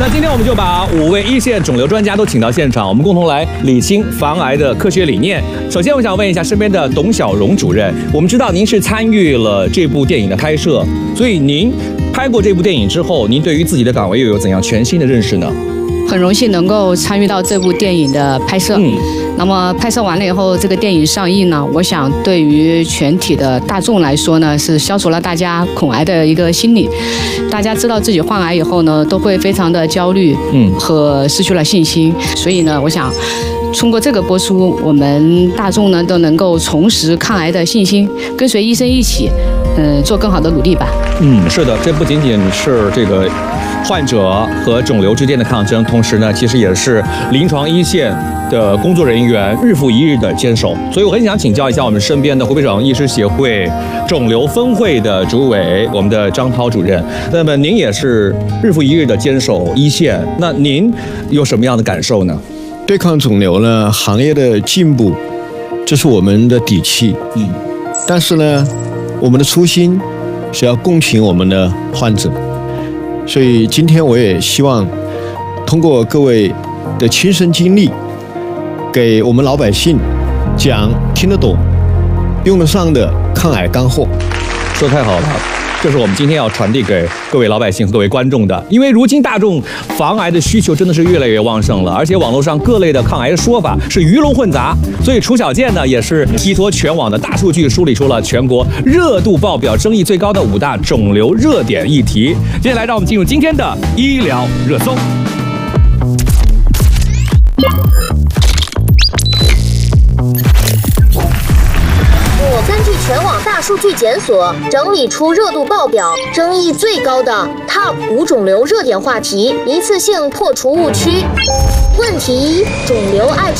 那今天我们就把5位一线肿瘤专家都请到现场，我们共同来理清防癌的科学理念。首先，我想问一下身边的董晓蓉主任，我们知道您是参与了这部电影的拍摄，所以您拍过这部电影之后，您对于自己的岗位又有怎样全新的认识呢？ 很荣幸能够参与到这部电影的拍摄。那么拍摄完了以后，这个电影上映呢，我想对于全体的大众来说呢，是消除了大家恐癌的一个心理。大家知道自己患癌以后呢，都会非常的焦虑，和失去了信心。所以呢，我想通过这个播出，我们大众呢都能够重拾抗癌的信心，跟随医生一起，做更好的努力吧。 是的，这不仅仅是这个患者和肿瘤之间的抗争，同时呢，其实也是临床一线的工作人员日复一日的坚守。所以我很想请教一下我们身边的湖北省医师协会肿瘤分会的主委，我们的张涛主任。那么您也是日复一日的坚守一线，那您有什么样的感受呢？ 对抗肿瘤呢，行业的进步，这是我们的底气。但是呢，我们的初心是要共情我们的患者。所以今天我也希望通过各位的亲身经历，给我们老百姓讲听得懂、用得上的抗癌干货。 说得太好了，这是我们今天要传递给各位老百姓和各位观众的。因为如今大众防癌的需求真的是越来越旺盛了，而且网络上各类的抗癌的说法是鱼龙混杂，所以楚小健呢也是依托全网的大数据，梳理出了全国热度爆表、争议最高的5大肿瘤热点议题。接下来让我们进入今天的医疗热搜。 我根据全网大数据检索，整理出热度爆表、争议最高的 TOP 5肿瘤热点话题，一次性破除误区。问题1：肿瘤爱